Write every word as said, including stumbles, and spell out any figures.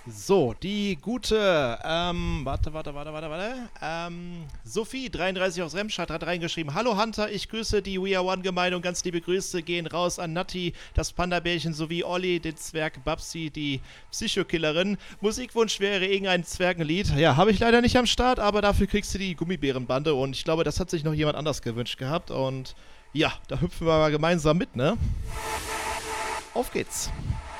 So, die gute, ähm, warte, warte, warte, warte, warte, ähm, Sophie, dreiunddreißig aus Remscheid, hat reingeschrieben: Hallo Hunter, ich grüße die We Are One-Gemeinde und ganz liebe Grüße gehen raus an Natti, das Panda-Bärchen sowie Olli, den Zwerg Babsi, die Psychokillerin. Musikwunsch wäre irgendein Zwergenlied. Ja, habe ich leider nicht am Start, aber dafür kriegst du die Gummibärenbande und ich glaube, das hat sich noch jemand anders gewünscht gehabt und ja, da hüpfen wir mal gemeinsam mit, ne? Auf geht's.